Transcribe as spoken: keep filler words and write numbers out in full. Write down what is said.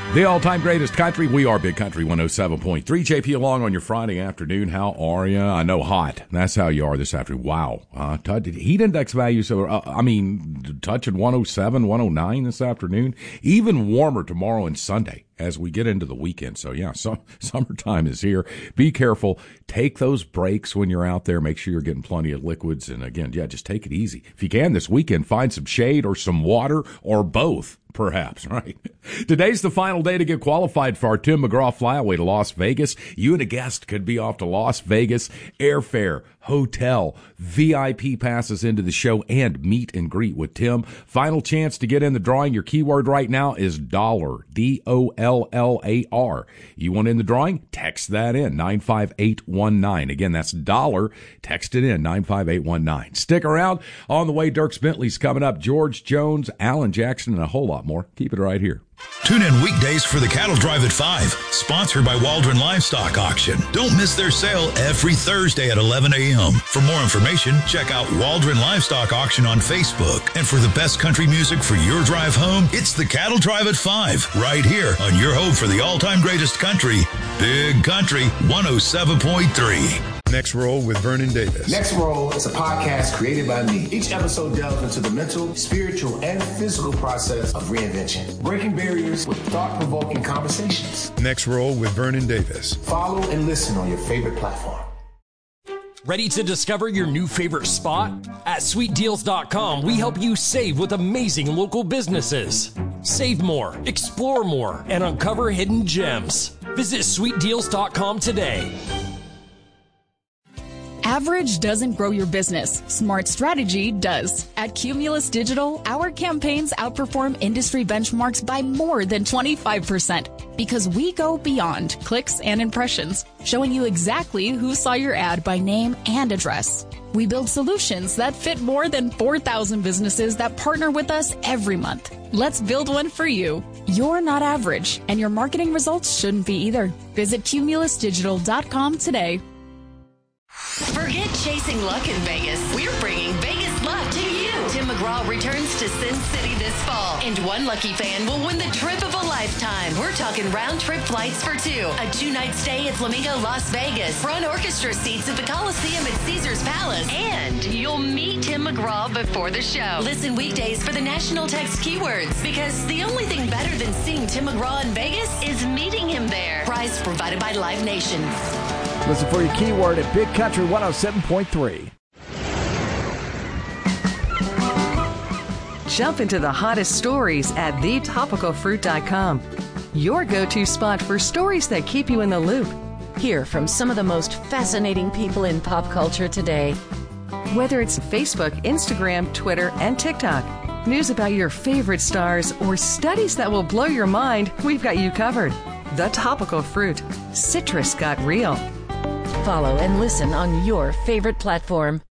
The all-time greatest country. We are Big Country one oh seven point three. J P along on your Friday afternoon. How are you? I know hot. That's how you are this afternoon. Wow. Uh, t- heat index value, so, uh, I mean, touching one oh seven, one oh nine this afternoon. Even warmer tomorrow and Sunday as we get into the weekend. So, yeah, so, summertime is here. Be careful. Take those breaks when you're out there. Make sure you're getting plenty of liquids. And, again, yeah, just take it easy. If you can this weekend, find some shade or some water or both. Perhaps, right? Today's the final day to get qualified for our Tim McGraw flyaway to Las Vegas. You and a guest could be off to Las Vegas. Airfare, hotel, V I P passes into the show, and meet and greet with Tim. Final chance to get in the drawing. Your keyword right now is dollar, D O L L A R. You want in the drawing? Text that in, nine five eight one nine. Again, that's dollar. Text it in, nine five eight one nine. Stick around. On the way, Dierks Bentley's coming up. George Jones, Alan Jackson, and a whole lot more. Keep it right here. Tune in weekdays for the Cattle Drive at five, sponsored by Waldron Livestock Auction. Don't miss their sale every Thursday at eleven a.m. For more information, check out Waldron Livestock Auction on Facebook. And for the best country music for your drive home, it's the Cattle Drive at five, right here on your home for the all-time greatest country, Big Country one oh seven point three. Next Roll with Vernon Davis. Next Roll is a podcast created by me. Each episode delves into the mental, spiritual, and physical process of reinvention, breaking barriers with thought-provoking conversations. Next Roll with Vernon Davis. Follow and listen on your favorite platform. Ready to discover your new favorite spot? At sweet deals dot com, we help you save with amazing local businesses. Save more, explore more, and uncover hidden gems. Visit sweet deals dot com today. Average doesn't grow your business. Smart strategy does. At Cumulus Digital, our campaigns outperform industry benchmarks by more than twenty-five percent because we go beyond clicks and impressions, showing you exactly who saw your ad by name and address. We build solutions that fit more than four thousand businesses that partner with us every month. Let's build one for you. You're not average, and your marketing results shouldn't be either. Visit cumulus digital dot com today. Forget chasing luck in Vegas. We're bringing Vegas luck to you. Tim McGraw returns to Sin City this fall, and one lucky fan will win the trip of a lifetime. We're talking round-trip flights for two, a two-night stay at Flamingo Las Vegas, front orchestra seats at the Coliseum at Caesars Palace, and you'll meet Tim McGraw before the show. Listen weekdays for the national text keywords, because the only thing better than seeing Tim McGraw in Vegas is meeting him there. Prize provided by Live Nation. Listen for your keyword at Big Country one oh seven point three. Jump into the hottest stories at the topical fruit dot com. Your go-to spot for stories that keep you in the loop. Hear from some of the most fascinating people in pop culture today. Whether it's Facebook, Instagram, Twitter, and TikTok, news about your favorite stars, or studies that will blow your mind, we've got you covered. The Topical Fruit. Citrus got real. Follow and listen on your favorite platform.